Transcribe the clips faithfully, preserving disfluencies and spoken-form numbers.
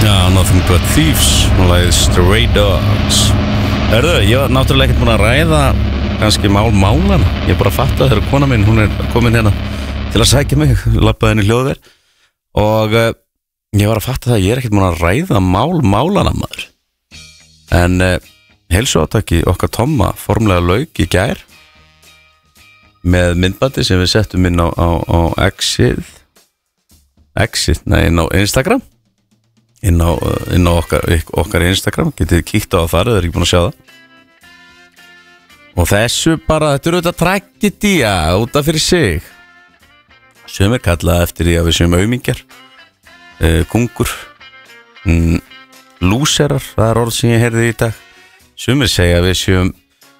Já, Nothing But Thieves og lagið Stray Dogs. Hörðu, ég var náttúrulega ekkert búin að ræða kannski mál málan. Ég bara fatt að þeirra kona mín, hún er komin hérna til að sækja mig, labbaði henni hljóðver og uh, ég var að fatta það að ég er ekkert búin að ræða mál málana maður. En uh, heilsuátaki okkar Tomma formlega lauk í gær með myndbandi sem við settum inn á, á, á Exit Exit, nei, inn á Instagram inn á, inn á okkar, okkar Instagram, getið kíkt á það, það er ekki búin að sjá það og þessu bara, þetta eru auðvitað tragedía út af fyrir sig sem er kallað eftir því að við séum aumingjar uh, kungur mm, lúserar, það er orð sem ég heyrði í dag sem er segja að við séum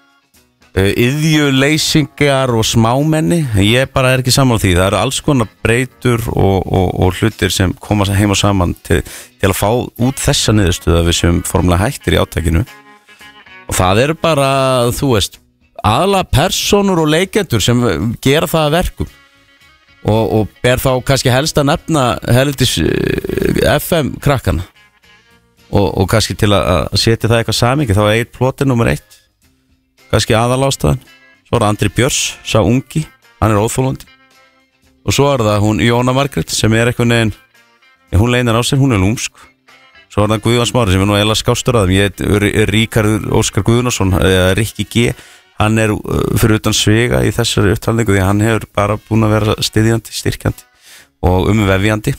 iðjuleysingar og smámenni. Ég bara er ekki saman á því. Það eru alls konar breytur og, og, og hlutir sem koma heim og saman til, til að fá út þessa niðurstöðu að við séum formulega hættir í átakinu og það eru bara, þú veist, aðalega personur og leikendur sem gera það að verkum og, og ber þá kannski helst að nefna heldur F M krakkana og, og kannski til að setja það eitthvað samingi þá er eitt plotið nummer eitt kannski aðalástaðan, svo er það Andri Björns sá ungi, hann er óþólandi og svo er það hún Jóna Margrét sem er eitthvað neginn, hún leinar á sér, hún er lúmsk svo er það Guðjón Smári sem er nú eila skástur að þeim, ég er Ríkharður Óskar Guðnason, eða Rikki G hann er fyrir utan svega í þessari upptalningu því hann hefur bara búin að vera styðjandi, styrkjandi og umvefjandi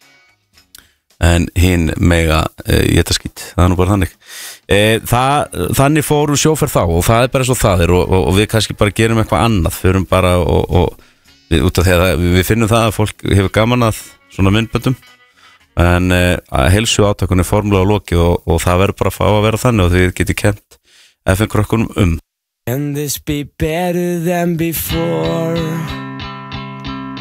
en hinn mega e, ég þetta skýt, það er nú bara þannig e, það, þannig fórum sjóferð þá og það er bara svo það er og, og, og við kannski bara gerum eitthvað annað förum bara og, og við, út af því að við finnum það að fólk hefur gaman að svona myndböndum en e, að heilsu átakunni formlega á loki og, og það verður bara að fá að vera þannig og þið getið kent F M krökkunum um Can this be better than before?